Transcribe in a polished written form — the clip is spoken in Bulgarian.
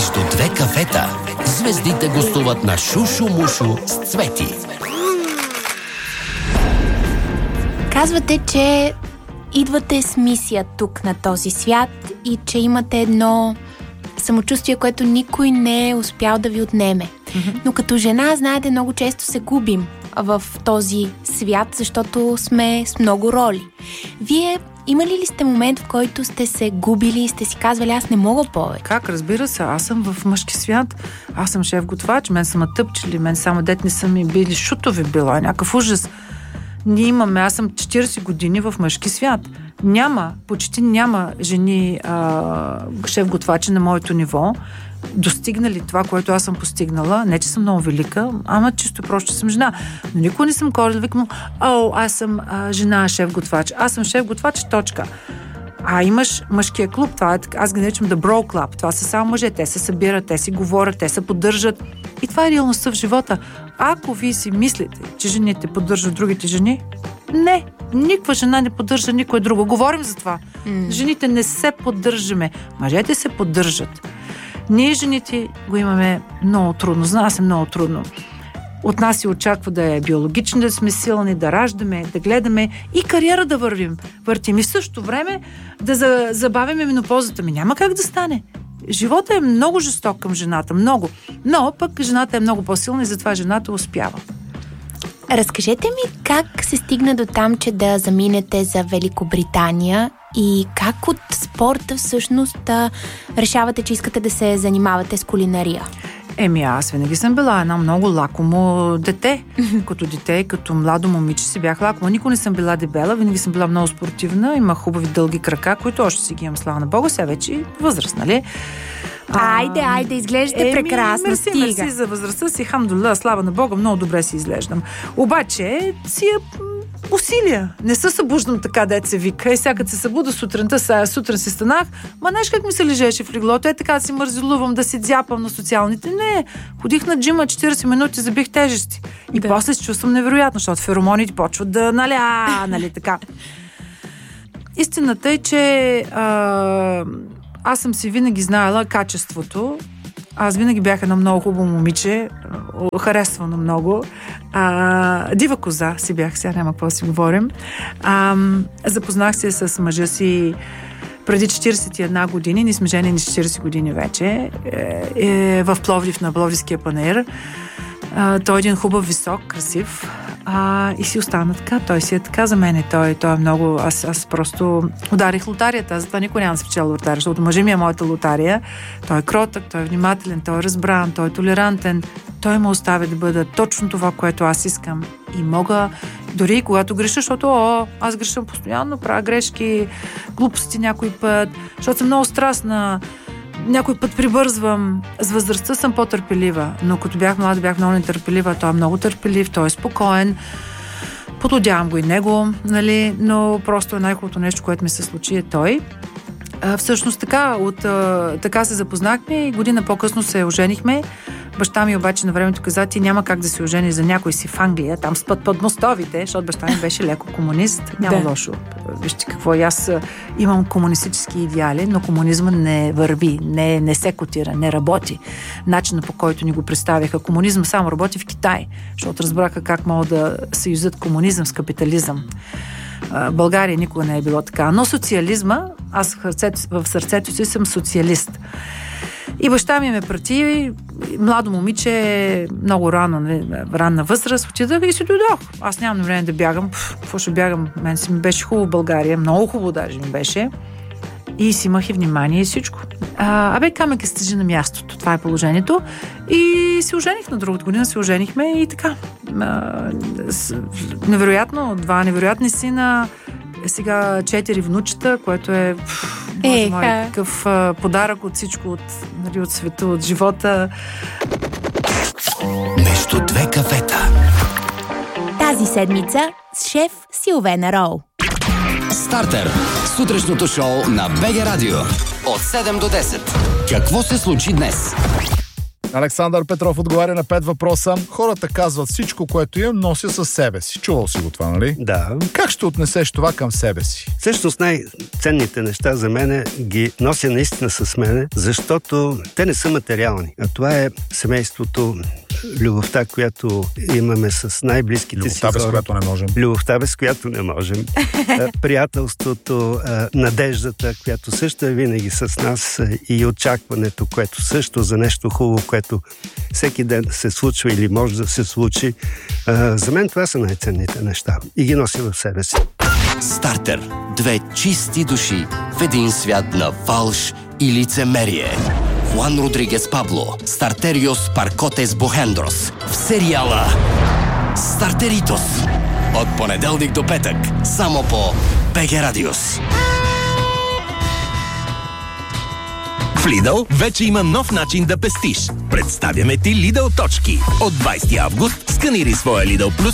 Между две кафета звездите гостуват на Шушо Мушо с Цвети. Казвате, че идвате с мисия тук на този свят и че имате едно самочувствие, което никой не е успял да ви отнеме. Но като жена, знаете, много често се губим в този свят, защото сме с много роли. Вие имали ли сте момент, в който сте се губили и сте си казвали, аз не мога повече? Как, разбира се, аз съм в мъжки свят, аз съм шеф-готвач, мен са ме тъпчели, мен само дет не са ми били шутови, била някакъв ужас. Ние имаме, аз съм 40 години в мъжки свят. Почти няма жени шеф-готвачи на моето ниво, достигнали това, което аз съм постигнала. Не, че съм много велика, ама чисто и просто съм жена. Но никога не съм корила, викам, аз съм жена шеф-готвач. Аз съм шеф-готвач, точка. А имаш мъжкия клуб, това е, аз ги наричам The Bro Club. Това са само мъже, те се събират, те си говорят, те се поддържат. И това е реалността в живота. Ако вие си мислите, че жените поддържат другите жени, не, никаква жена не поддържа никой друго. Говорим за това. Жените не се поддържаме, мъжете се поддържат. Ние жените го имаме много трудно, за нас е много трудно. От нас се очаква да е биологично, да сме силни, да раждаме, да гледаме и кариера да въртим. И в същото време да забавяме менопозата. Няма как да стане. Живота е много жесток към жената, много. Но пък жената е много по-силна и затова жената успява. Разкажете ми как се стигна до там, че да заминете за Великобритания и как от спорта всъщност решавате, че искате да се занимавате с кулинария? Аз винаги съм била една много лакомо дете. Като дете, като младо момиче си бях лакома. Никога не съм била дебела, винаги съм била много спортивна. Имах хубави дълги крака, които още си ги имам, слава на Бога. Сега вече възраст, нали? Айде, изглеждате прекрасно. Мерси за възрастта си, хамдула, слава на Бога, много добре си изглеждам. Обаче си усилия. Не се събуждам така, дет се вика. И сега като се събуда сутрин си станах, знаеш как ми се лежеше в леглото? Така да си мързелувам, да си дзяпам на социалните. Не, ходих на джима 40 минути, забих тежести. И после се чувствам невероятно, защото феромоните почват да нали така. Истината е, че аз съм си винаги знаела качеството. Аз винаги бях едно много хубаво момиче, харесвано много. Дива коза си бях, сега няма какво да си говорим. Запознах се с мъжа си преди 41 години, ние сме женени 40 години вече, в Пловдив, на Пловдивския панаир. Той е един хубав, висок, красив и си остана така. Той си е така за мен. Той е много... Аз просто ударих лотарията. Затова никой няма да спечеля лотария, защото мъжа ми е моята лотария. Той е кротък, той е внимателен, той е разбран, той е толерантен. Той ме оставя да бъда точно това, което аз искам. И мога, дори когато греша, защото аз грешам постоянно, правя грешки, глупости някой път, защото съм много страстна. Някой път прибързвам. С възрастта съм по-търпелива, но като бях млада, бях много нетърпелива. Той е много търпелив, той е спокоен. Пододявам го и него, нали? Но просто най-хубавото нещо, което ми се случи, е той. Всъщност така се запознахме и година по-късно се оженихме. Баща ми обаче на времето каза, ти няма как да се ожени за някой си в Англия, там спът под мостовите, защото баща ми беше леко комунист. Няма лошо. Вижте какво, аз имам комунистически идеали, но комунизма не върви, не се котира, не работи. Начинът, по който ни го представяха. Комунизма само работи в Китай, защото разбраха как могат да съюзат комунизъм с капитализъм. България никога не е било така. Но социализма, аз в сърцето си съм социалист. И баща ми ме прати, младо момиче, много ранна възраст, отидах и си дойдох. Аз нямам време да бягам. Какво ще бягам? Мен си ми беше хубаво в България, много хубаво даже ми беше. И си имах и внимание и всичко. Камък стежи на мястото. Това е положението. И се ожених на другата година, се оженихме и така. Невероятно, 2 невероятни сина, сега 4 внучета, което е такъв подарък от всичко, от света, от живота. Между две кафета. Тази седмица с шеф Силвена Роу. Стартер. Сутрешното шоу на БГ Радио. От 7 до 10. Какво се случи днес? Александър Петров отговаря на 5 въпроса. Хората казват: всичко, което имам, нося със себе си. Чувал си го това, нали? Да. Как ще отнесеш това към себе си? Всъщност най-ценните неща за мене ги нося наистина с мене, защото те не са материални. А това е семейството, любовта, която имаме с най-близките си хора. Любовта, без която не можем. Любовта, без която не можем. Приятелството, надеждата, която също е винаги с нас, и очакването, което също за нещо хубаво, което всеки ден се случва или може да се случи. За мен това са най-ценните неща. И ги нося в себе си. Стартер. 2 чисти души в един свят на фалш и лицемерие. Хуан Родригес Пабло, Стартериос Паркотес Бохендрос в сериала Стартеритос. От понеделник до петък. Само по БГ Радиус. В Lidl вече има нов начин да пестиш. Представяме ти Lidl точки. От 20 август сканирай своя Lidl Plus